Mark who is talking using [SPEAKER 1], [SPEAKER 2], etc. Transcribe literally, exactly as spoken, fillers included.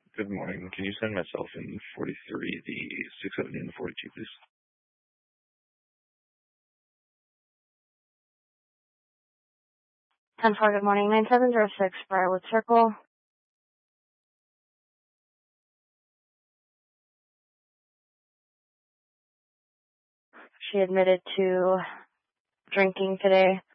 [SPEAKER 1] Good morning. Can you send myself in forty-three, the six seventy and the forty-two, please?
[SPEAKER 2] ten four, good morning. nine seven zero six Briarwood Circle. She admitted to drinking today.